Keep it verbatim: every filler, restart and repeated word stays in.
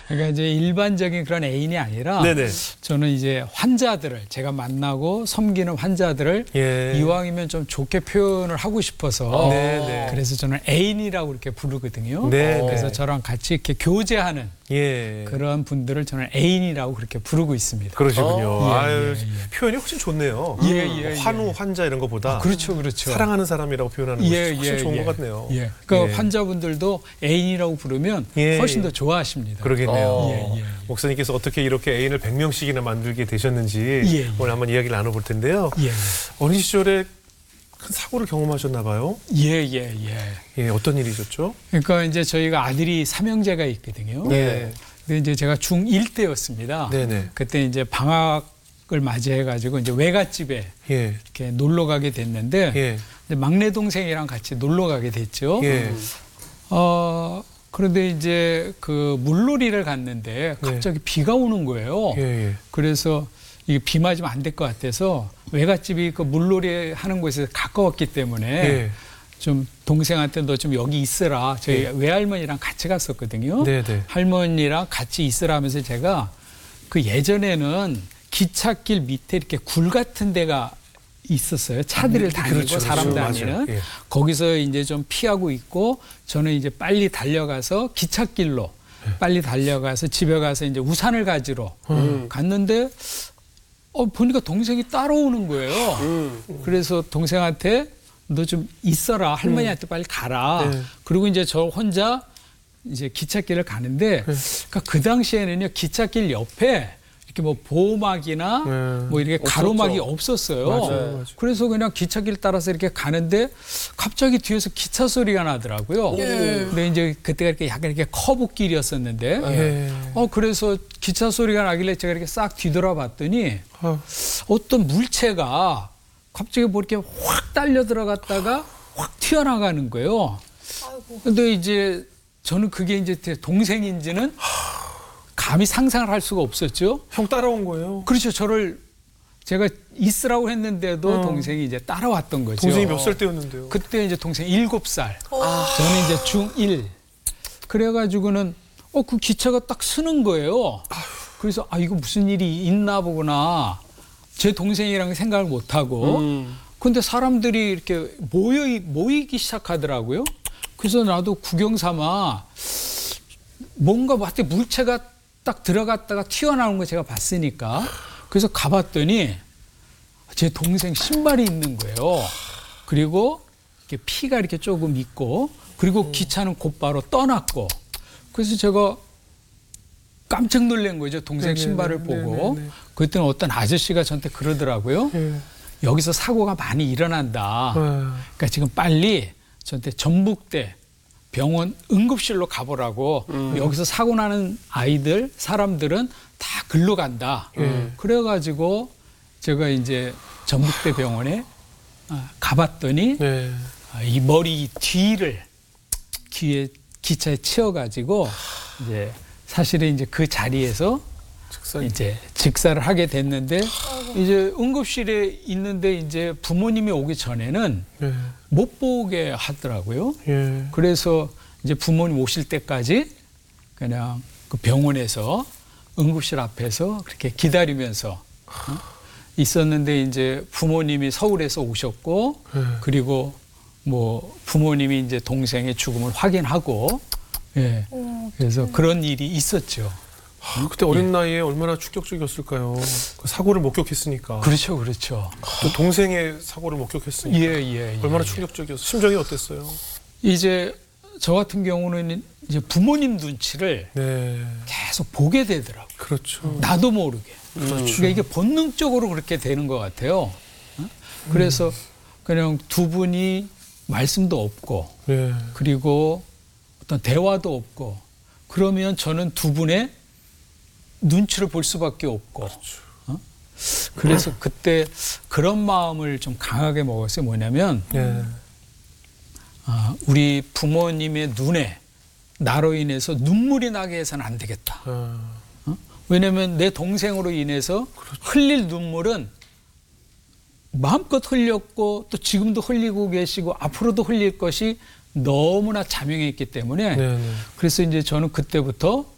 그러니까 이제 일반적인 그런 애인이 아니라 네네. 저는 이제 환자들을 제가 만나고 섬기는 환자들을 예. 이왕이면 좀 좋게 표현을 하고 싶어서 네네. 그래서 저는 애인이라고 이렇게 부르거든요. 네네. 그래서 저랑 같이 이렇게 교제하는 예. 그런 분들을 저는 애인이라고 그렇게 부르고 있습니다. 그러시군요. 어? 예, 아유, 예, 예. 표현이 훨씬 좋네요. 예, 예, 예. 환우, 환자 이런 것보다 아, 그렇죠, 그렇죠. 사랑하는 사람이라고 표현하는 것이 예, 훨씬 예, 좋은 예. 것 같네요. 예. 그러니까 예. 환자분들도 애인이라고 부르면 예. 훨씬 더 좋아하십니다. 그러겠네요. 어. 예, 예. 목사님께서 어떻게 이렇게 애인을 백 명씩이나 만들게 되셨는지 예, 예. 오늘 한번 이야기를 나눠볼 텐데요. 예, 어린 시절에 큰 사고를 경험하셨나 봐요. 예, 예, 예. 예, 어떤 일이 있었죠? 그러니까 이제 저희가 아들이 삼형제가 있거든요. 예. 근데 이제 제가 중일 때였습니다. 네네. 그때 이제 방학을 맞이해가지고 이제 외갓집에 예. 이렇게 놀러 가게 됐는데 예. 이제 막내 동생이랑 같이 놀러 가게 됐죠. 예. 어, 그런데 이제 그 물놀이를 갔는데 갑자기 비가 오는 거예요. 예. 예. 그래서 이게 비 맞으면 안 될 것 같아서 외갓집이 그 물놀이 하는 곳에서 가까웠기 때문에 예. 좀 동생한테 너 좀 여기 있으라. 저희 예. 외할머니랑 같이 갔었거든요. 네네. 할머니랑 같이 있으라 하면서 제가 그 예전에는 기찻길 밑에 이렇게 굴 같은 데가 있었어요. 차들을 다니고 그렇죠, 사람 그렇죠. 다니는. 맞아요. 예. 거기서 이제 좀 피하고 있고 저는 이제 빨리 달려가서 기찻길로 빨리 달려가서 집에 가서 이제 우산을 가지러 음. 갔는데 어, 보니까 동생이 따라오는 거예요. 음. 그래서 동생한테 너 좀 있어라. 할머니한테 빨리 가라. 네. 그리고 이제 저 혼자 이제 기찻길을 가는데 그러니까 그 당시에는요 기찻길 옆에 이렇게 뭐 보호막이나 네. 뭐 이렇게 가로막이 없었어요. 맞아요, 맞아요. 그래서 그냥 기찻길 따라서 이렇게 가는데 갑자기 뒤에서 기차 소리가 나더라고요. 근데 이제 그때가 이렇게 약간 이렇게 커브길이었었는데 예. 어 그래서 기차 소리가 나길래 제가 이렇게 싹 뒤돌아봤더니 아, 어떤 물체가 갑자기 뭐 이렇게 확 달려 들어갔다가 확 튀어나가는 거예요. 근데 이제 저는 그게 이제 제 동생인지는 감히 상상을 할 수가 없었죠. 형 따라온 거예요. 그렇죠. 저를 제가 있으라고 했는데도 어. 동생이 이제 따라왔던 거죠. 동생이 몇 살 때였는데요? 그때 이제 동생이 일곱 살. 저는 이제 중일. 그래가지고는 어, 그 기차가 딱 서는 거예요. 그래서 아, 이거 무슨 일이 있나 보구나. 제 동생이랑 생각을 못 하고. 음. 근데 사람들이 이렇게 모여, 모이기 시작하더라고요. 그래서 나도 구경 삼아 뭔가 뭐 하여튼 물체가 딱 들어갔다가 튀어나오는 거 제가 봤으니까. 그래서 가봤더니 제 동생 신발이 있는 거예요. 그리고 이렇게 피가 이렇게 조금 있고, 그리고 기차는 곧바로 떠났고. 그래서 제가 깜짝 놀란 거죠. 동생 네네네, 신발을 보고. 네네네. 그랬더니 어떤 아저씨가 저한테 그러더라고요. 예. 여기서 사고가 많이 일어난다. 그러니까 지금 빨리 저한테 전북대 병원 응급실로 가보라고. 여기서 사고 나는 아이들, 사람들은 다 글로 간다. 음. 그래가지고 제가 이제 전북대 병원에 아, 가봤더니 네. 아, 이 머리 뒤를 뒤에 기차에 치여가지고 이제 사실은 이제 그 자리에서 직사. 이제 직사를 하게 됐는데 이제 응급실에 있는데 이제 부모님이 오기 전에는 예. 못 보게 하더라고요. 예. 그래서 이제 부모님 오실 때까지 그냥 그 병원에서 응급실 앞에서 그렇게 기다리면서 어? 있었는데 이제 부모님이 서울에서 오셨고 예. 그리고 뭐 부모님이 이제 동생의 죽음을 확인하고 예. 그래서 그런 일이 있었죠. 아, 그때 어린 나이에 얼마나 충격적이었을까요? 그 사고를 목격했으니까. 그렇죠, 그렇죠. 또 동생의 사고를 목격했으니까. 예, 예, 예. 얼마나 예. 충격적이었어요? 심정이 어땠어요? 이제 저 같은 경우는 이제 부모님 눈치를 네. 계속 보게 되더라고요. 그렇죠. 나도 모르게. 그렇죠. 그러니까 이게 본능적으로 그렇게 되는 것 같아요. 어? 그래서 그냥 두 분이 말씀도 없고 예. 그리고 어떤 대화도 없고 그러면 저는 두 분의 눈치를 볼 수밖에 없고 어? 그래서 그때 그런 마음을 좀 강하게 먹었어요. 뭐냐면 예. 아, 우리 부모님의 눈에 나로 인해서 눈물이 나게 해서는 안 되겠다. 아, 어? 왜냐하면 내 동생으로 인해서 흘릴 눈물은 마음껏 흘렸고 또 지금도 흘리고 계시고 앞으로도 흘릴 것이 너무나 자명했기 때문에 네네. 그래서 이제 저는 그때부터